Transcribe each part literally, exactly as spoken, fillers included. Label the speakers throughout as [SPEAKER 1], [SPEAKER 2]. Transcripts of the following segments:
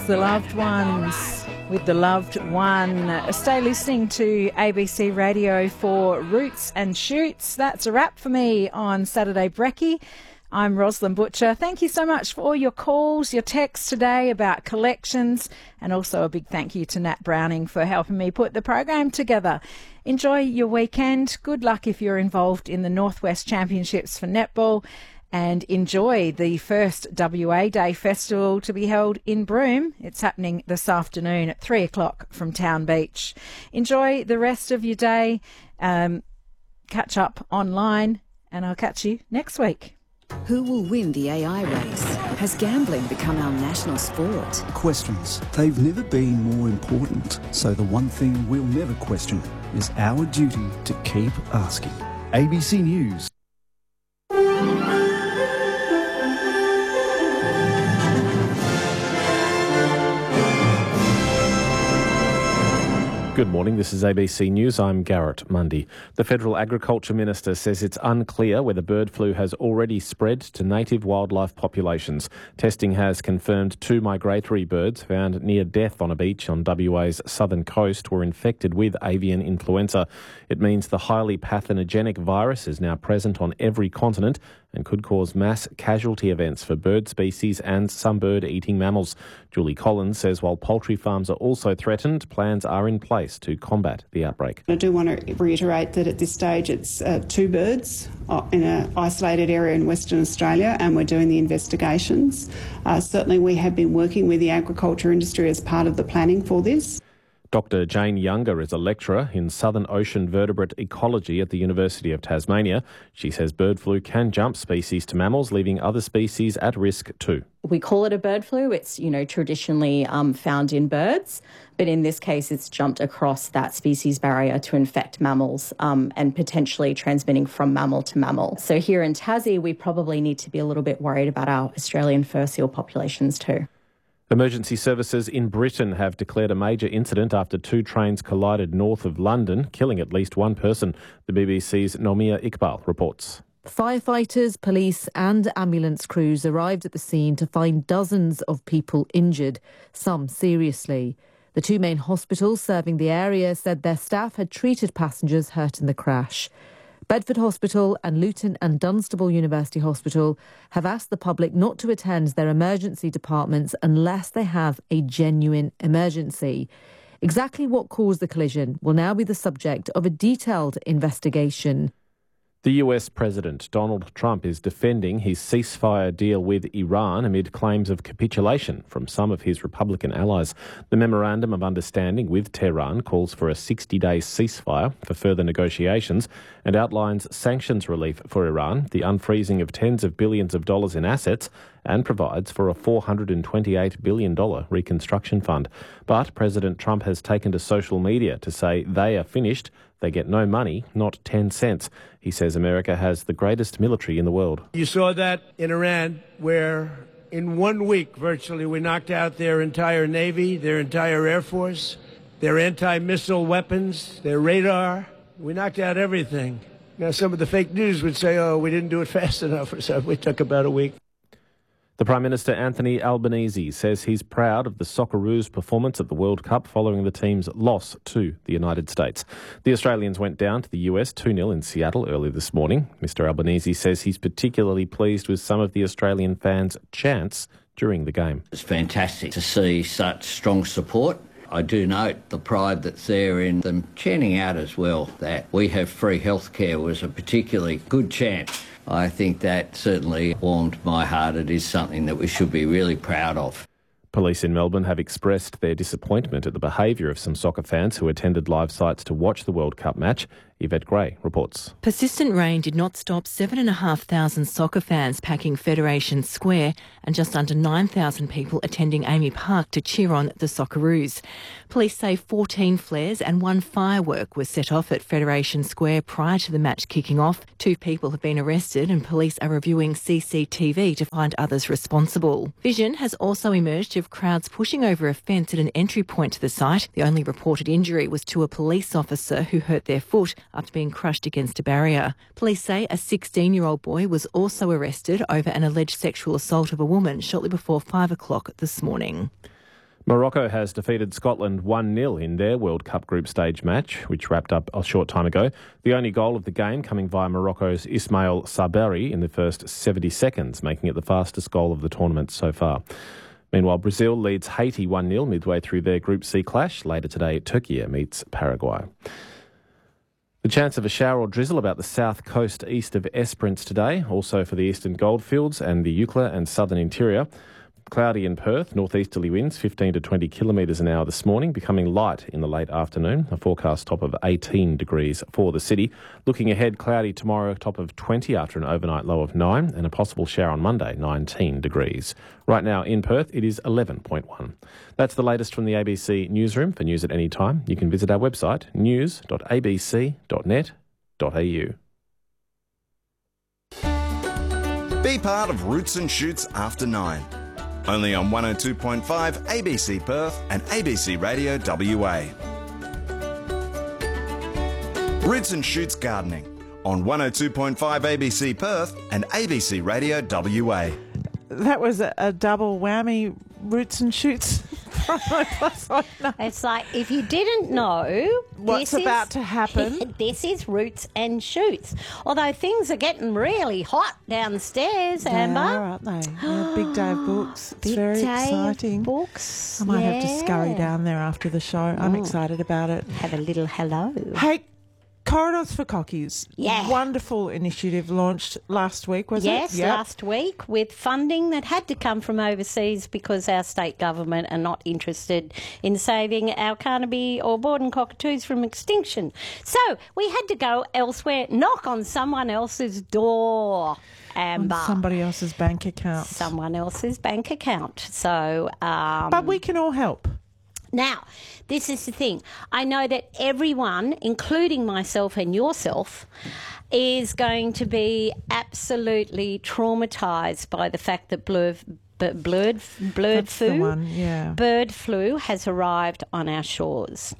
[SPEAKER 1] The loved ones with the loved one. Stay listening to A B C Radio for Roots and Shoots. That's a wrap for me on Saturday Brekkie. I'm Rosalind Butcher. Thank you so much for all your calls, your texts today about collections, and also a big thank you to Nat Browning for helping me put the program together. Enjoy your weekend. Good luck if you're involved in the Northwest Championships for netball, and enjoy the first W A Day Festival to be held in Broome. It's happening this afternoon at three o'clock from Town Beach. Enjoy the rest of your day. Um, catch up online, and I'll catch you next week.
[SPEAKER 2] Who will win the A I race? Has gambling become our national sport?
[SPEAKER 3] Questions. They've never been more important. So the one thing we'll never question is our duty to keep asking. A B C News.
[SPEAKER 4] Good morning, this is A B C News. I'm Garrett Mundy. The Federal Agriculture Minister says it's unclear whether bird flu has already spread to native wildlife populations. Testing has confirmed two migratory birds found near death on a beach on W A's southern coast were infected with avian influenza. It means the highly pathogenic virus is now present on every continent and could cause mass casualty events for bird species and some bird-eating mammals. Julie Collins says while poultry farms are also threatened, plans are in place to combat the outbreak.
[SPEAKER 5] I do want to reiterate that at this stage it's uh, two birds in an isolated area in Western Australia, and we're doing the investigations. Uh, certainly we have been working with the agriculture industry as part of the planning for this.
[SPEAKER 4] Doctor Jane Younger is a lecturer in Southern Ocean vertebrate ecology at the University of Tasmania. She says bird flu can jump species to mammals, leaving other species at risk too.
[SPEAKER 6] We call it a bird flu. It's, you know, traditionally um, found in birds, but in this case it's jumped across that species barrier to infect mammals um, and potentially transmitting from mammal to mammal. So here in Tassie, we probably need to be a little bit worried about our Australian fur seal populations too.
[SPEAKER 4] Emergency services in Britain have declared a major incident after two trains collided north of London, killing at least one person. The B B C's Nomia Iqbal reports.
[SPEAKER 7] Firefighters, police and ambulance crews arrived at the scene to find dozens of people injured, some seriously. The two main hospitals serving the area said their staff had treated passengers hurt in the crash. Bedford Hospital and Luton and Dunstable University Hospital have asked the public not to attend their emergency departments unless they have a genuine emergency. Exactly what caused the collision will now be the subject of a detailed investigation.
[SPEAKER 4] The U S President Donald Trump is defending his ceasefire deal with Iran amid claims of capitulation from some of his Republican allies. The Memorandum of Understanding with Tehran calls for a sixty-day ceasefire for further negotiations and outlines sanctions relief for Iran, the unfreezing of tens of billions of dollars in assets, and provides for a four hundred twenty-eight billion dollars reconstruction fund. But President Trump has taken to social media to say they are finished. They get no money, not ten cents. He says America has the greatest military in the world.
[SPEAKER 8] You saw that in Iran, where in one week, virtually, we knocked out their entire Navy, their entire Air Force, their anti-missile weapons, their radar. We knocked out everything. Now, some of the fake news would say, oh, we didn't do it fast enough or something. It took about a week.
[SPEAKER 4] The Prime Minister, Anthony Albanese, says he's proud of the Socceroos' performance at the World Cup following the team's loss to the United States. The Australians went down to the U S two nil in Seattle early this morning. Mister Albanese says he's particularly pleased with some of the Australian fans' chants during the game.
[SPEAKER 9] It's fantastic to see such strong support. I do note the pride that's there in them chanting out as well that we have free healthcare was a particularly good chant. I think that certainly warmed my heart. It is something that we should be really proud of.
[SPEAKER 4] Police in Melbourne have expressed their disappointment at the behaviour of some soccer fans who attended live sites to watch the World Cup match. Yvette Gray reports.
[SPEAKER 10] Persistent rain did not stop seven thousand five hundred soccer fans packing Federation Square and just under nine thousand people attending Amy Park to cheer on the Socceroos. Police say fourteen flares and one firework was set off at Federation Square prior to the match kicking off. Two people have been arrested and police are reviewing C C T V to find others responsible. Vision has also emerged of crowds pushing over a fence at an entry point to the site. The only reported injury was to a police officer who hurt their foot after being crushed against a barrier. Police say a sixteen-year-old boy was also arrested over an alleged sexual assault of a woman shortly before five o'clock this morning.
[SPEAKER 4] Morocco has defeated Scotland one nil in their World Cup group stage match, which wrapped up a short time ago. The only goal of the game coming via Morocco's Ismail Saberi in the first seventy seconds, making it the fastest goal of the tournament so far. Meanwhile, Brazil leads Haiti one nil midway through their Group C clash. Later today, Turkey meets Paraguay. The chance of a shower or drizzle about the south coast east of Esperance today, also for the eastern goldfields and the Eucla and southern interior. Cloudy in Perth, northeasterly winds fifteen to twenty kilometres an hour this morning, becoming light in the late afternoon. A forecast top of eighteen degrees for the city. Looking ahead, cloudy tomorrow, top of twenty after an overnight low of nine, and a possible shower on Monday, nineteen degrees. Right now in Perth, it is eleven point one. That's the latest from the A B C newsroom. For news at any time, you can visit our website, news dot a b c dot net dot a u.
[SPEAKER 11] Be part of Roots and Shoots after nine. Only on one oh two point five A B C Perth and A B C Radio W A. Roots and Shoots Gardening on one oh two point five A B C Perth and A B C Radio W A.
[SPEAKER 12] That was a, a double whammy, Roots and Shoots.
[SPEAKER 13] It's like, if you didn't know
[SPEAKER 12] what's
[SPEAKER 13] this
[SPEAKER 12] about
[SPEAKER 13] is,
[SPEAKER 12] to happen,
[SPEAKER 13] this is Roots and Shoots. Although things are getting really hot downstairs,
[SPEAKER 12] they
[SPEAKER 13] Amber.
[SPEAKER 12] Are, aren't they? Yeah, big day of books. It's
[SPEAKER 13] big
[SPEAKER 12] very
[SPEAKER 13] day
[SPEAKER 12] exciting.
[SPEAKER 13] Of books.
[SPEAKER 12] I might
[SPEAKER 13] yeah.
[SPEAKER 12] have to scurry down there after the show. I'm
[SPEAKER 13] Mm.
[SPEAKER 12] excited about it.
[SPEAKER 13] Have a little hello.
[SPEAKER 12] Hey, Corridors for Cockies.
[SPEAKER 13] Yeah.
[SPEAKER 12] Wonderful initiative launched last week, was
[SPEAKER 13] yes,
[SPEAKER 12] it? Yes,
[SPEAKER 13] last week with funding that had to come from overseas because our state government are not interested in saving our Carnaby or Borden cockatoos from extinction. So we had to go elsewhere, knock on someone else's door, Amber.
[SPEAKER 12] On somebody else's bank account.
[SPEAKER 13] Someone else's bank account. So, um,
[SPEAKER 12] But we can all help.
[SPEAKER 13] Now, this is the thing. I know that everyone, including myself and yourself, is going to be absolutely traumatised by the fact that blur, blurred, blurred
[SPEAKER 12] That's the
[SPEAKER 13] flu,
[SPEAKER 12] one, yeah.
[SPEAKER 13] bird flu has arrived on our shores.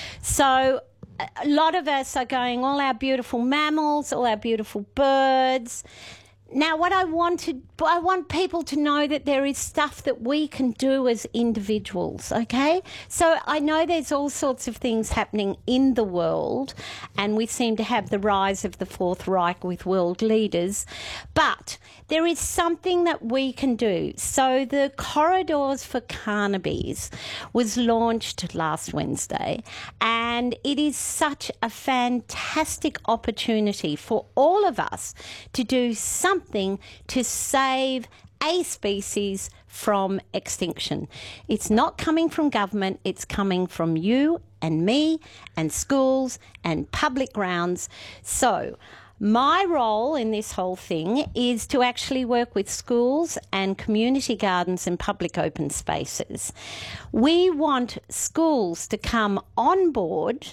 [SPEAKER 13] So a lot of us are going, all our beautiful mammals, all our beautiful birds. Now, what I wanted, I want people to know that there is stuff that we can do as individuals, okay? So I know there's all sorts of things happening in the world, and we seem to have the rise of the Fourth Reich with world leaders, but there is something that we can do. So the Corridors for Carnabies was launched last Wednesday, and it is such a fantastic opportunity for all of us to do something Something to save a species from extinction. It's not coming from government, it's coming from you and me and schools and public grounds. So my role in this whole thing is to actually work with schools and community gardens and public open spaces. We want schools to come on board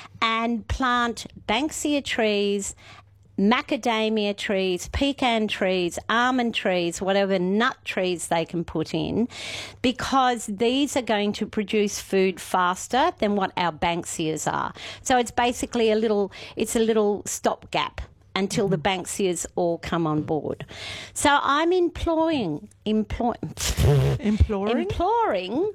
[SPEAKER 13] and plant banksia trees, macadamia trees, pecan trees, almond trees, whatever nut trees they can put in, because these are going to produce food faster than what our banksias are. So it's basically a little, it's a little stopgap until the banksias all come on board. So I'm imploring, imploring,
[SPEAKER 12] imploring,
[SPEAKER 13] imploring.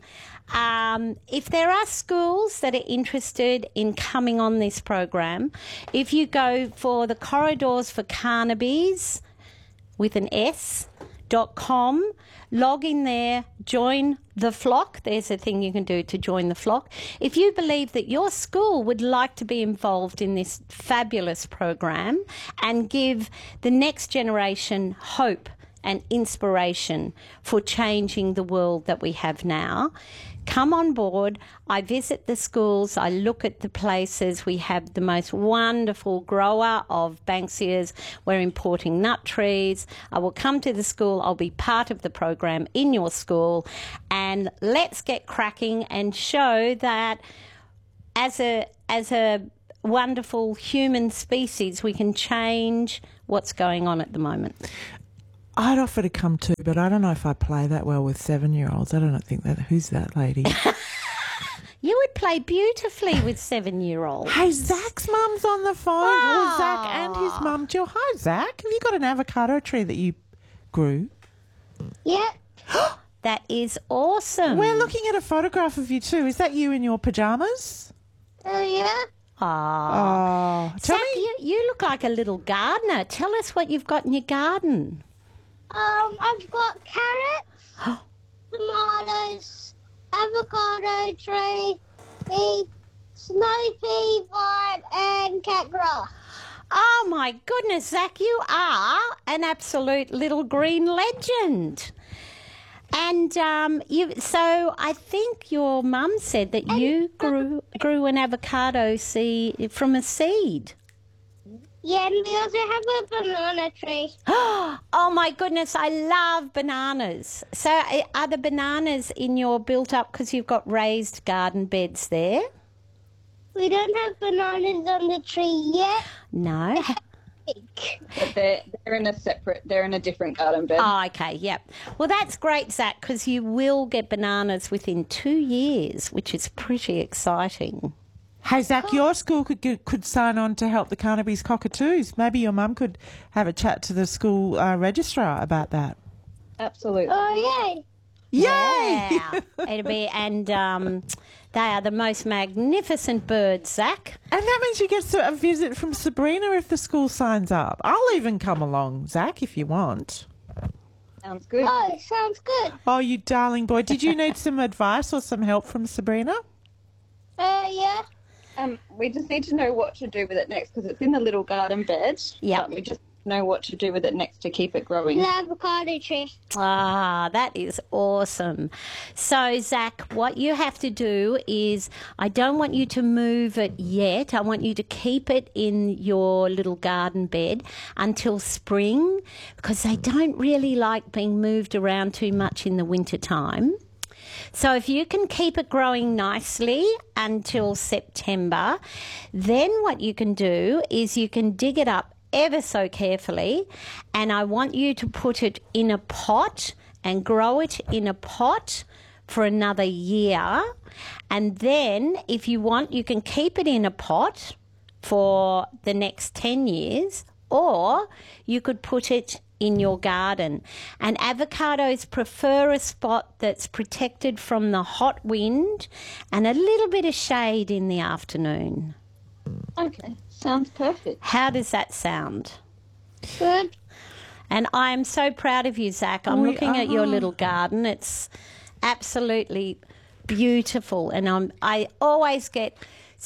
[SPEAKER 13] Um, if there are schools that are interested in coming on this program, if you go for the Corridors for Carnabies with an S dot com, log in there, join the flock. There's a thing you can do to join the flock. If you believe that your school would like to be involved in this fabulous program and give the next generation hope and inspiration for changing the world that we have now, come on board. I visit the schools, I look at the places. We have the most wonderful grower of banksias. We're importing nut trees. I will come to the school. I'll be part of the program in your school, and let's get cracking and show that as a as a wonderful human species, we can change what's going on at the moment.
[SPEAKER 12] I'd offer to come too, but I don't know if I play that well with seven-year-olds. I don't think that. Who's that lady?
[SPEAKER 13] You would play beautifully with seven-year-olds.
[SPEAKER 12] Hey, Zach's mum's on the phone. Oh. Zach and his mum, Jill. Hi, Zach. Have you got an avocado tree that you grew?
[SPEAKER 13] Yeah. That is awesome.
[SPEAKER 12] We're looking at a photograph of you too. Is that you in your pyjamas?
[SPEAKER 14] Oh, yeah.
[SPEAKER 13] Oh,
[SPEAKER 12] oh tell
[SPEAKER 13] Zach,
[SPEAKER 12] me.
[SPEAKER 13] You, you look like a little gardener. Tell us what you've got in your garden.
[SPEAKER 14] Um, I've got carrots, tomatoes, avocado tree, pea, snow pea, vine, and cat grass.
[SPEAKER 13] Oh, my goodness, Zach, you are an absolute little green legend. And um, you, so I think your mum said that you grew grew an avocado seed from a seed.
[SPEAKER 14] Yeah, and we also have a banana tree.
[SPEAKER 13] Oh, my goodness, I love bananas. So uh, are the bananas in your built-up because you've got raised garden beds there?
[SPEAKER 14] We don't have bananas on the tree yet.
[SPEAKER 13] No.
[SPEAKER 15] But they're, they're in a separate, they're in a different garden bed.
[SPEAKER 13] Oh, okay, yep. Well, that's great, Zach, because you will get bananas within two years, which is pretty exciting.
[SPEAKER 12] Hey, Zach, your school could could sign on to help the Carnaby's cockatoos. Maybe your mum could have a chat to the school uh, registrar about that.
[SPEAKER 15] Absolutely.
[SPEAKER 14] Oh, yay.
[SPEAKER 12] Yay!
[SPEAKER 13] Yeah. It'll be, and um, they are the most magnificent birds, Zach.
[SPEAKER 12] And that means you get a visit from Sabrina if the school signs up. I'll even come along, Zach, if you want.
[SPEAKER 15] Sounds good.
[SPEAKER 14] Oh, sounds good.
[SPEAKER 12] Oh, you darling boy. Did you need some advice or some help from Sabrina?
[SPEAKER 14] Uh, yeah.
[SPEAKER 15] Um, we just need to know what to do with it next because it's in the little garden bed.
[SPEAKER 13] Yeah.
[SPEAKER 15] We just know what to do with it next to keep it growing.
[SPEAKER 14] The avocado tree.
[SPEAKER 13] Ah, that is awesome. So, Zach, what you have to do is, I don't want you to move it yet. I want you to keep it in your little garden bed until spring because they don't really like being moved around too much in the winter time. So if you can keep it growing nicely until September, then what you can do is you can dig it up ever so carefully, and I want you to put it in a pot and grow it in a pot for another year. And then if you want, you can keep it in a pot for the next ten years, or you could put it in your garden. And avocados prefer a spot that's protected from the hot wind and a little bit of shade in the afternoon.
[SPEAKER 15] Okay, sounds perfect.
[SPEAKER 13] How does that sound?
[SPEAKER 14] Good.
[SPEAKER 13] And I'm so proud of you, Zach. I'm
[SPEAKER 12] We
[SPEAKER 13] looking at
[SPEAKER 12] are.
[SPEAKER 13] your little garden. It's absolutely beautiful. And I'm, I always get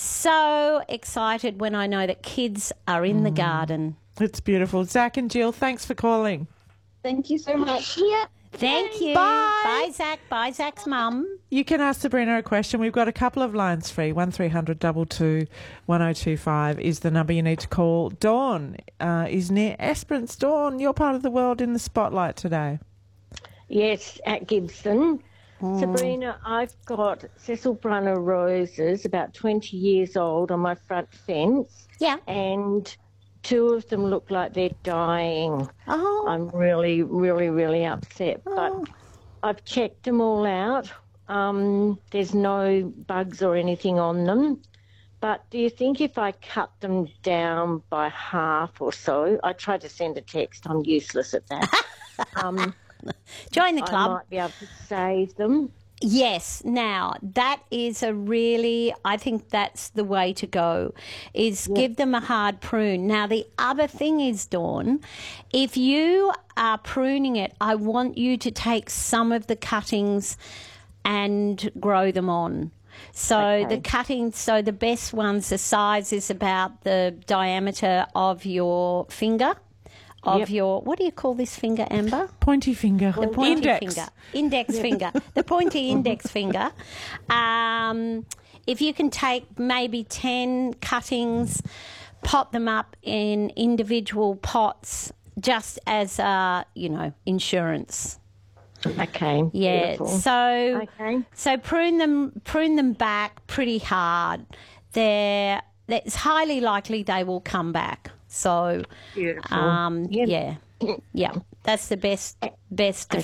[SPEAKER 13] so excited when I know that kids are in the garden.
[SPEAKER 12] It's beautiful. Zach and Jill, thanks for calling.
[SPEAKER 15] Thank you so much.
[SPEAKER 14] Yeah.
[SPEAKER 13] Thank you.
[SPEAKER 12] Bye.
[SPEAKER 13] Bye, Zach. Bye, Zach's mum.
[SPEAKER 12] You can ask Sabrina a question. We've got a couple of lines free. one three hundred two two one oh two five is the number you need to call. Dawn uh, is near Esperance. Dawn, you're part of the world in the spotlight today.
[SPEAKER 16] Yes, at Gibson. Mm. Sabrina, I've got Cecil Brunner roses, about twenty years old, on my front fence.
[SPEAKER 13] Yeah.
[SPEAKER 16] And two of them look like they're dying.
[SPEAKER 13] Oh.
[SPEAKER 16] I'm really, really, really upset.
[SPEAKER 13] Oh.
[SPEAKER 16] But I've checked them all out. Um, there's no bugs or anything on them. But do you think if I cut them down by half or so, I tried to send a text, I'm useless at that. um,
[SPEAKER 13] Join the club.
[SPEAKER 16] I might be able to save them.
[SPEAKER 13] Yes. Now, that is a really, I think that's the way to go, is yeah. give them a hard prune. Now, the other thing is, Dawn, if you are pruning it, I want you to take some of the cuttings and grow them on. So okay. the cuttings, so the best ones, the size is about the diameter of your finger. Of yep. your, what do you call this finger, Amber?
[SPEAKER 12] Pointy finger.
[SPEAKER 13] The pointy
[SPEAKER 12] index.
[SPEAKER 13] finger. Index yep. finger. The pointy index finger. Um, if you can take maybe ten cuttings, pot them up in individual pots just as, uh, you know, insurance.
[SPEAKER 16] Okay.
[SPEAKER 13] Yeah.
[SPEAKER 16] Beautiful.
[SPEAKER 13] So,
[SPEAKER 16] okay.
[SPEAKER 13] so prune them, prune them back pretty hard. They're, it's highly likely they will come back. So,
[SPEAKER 16] Beautiful.
[SPEAKER 13] um,
[SPEAKER 16] yep.
[SPEAKER 13] yeah, yeah, that's the best best
[SPEAKER 16] okay.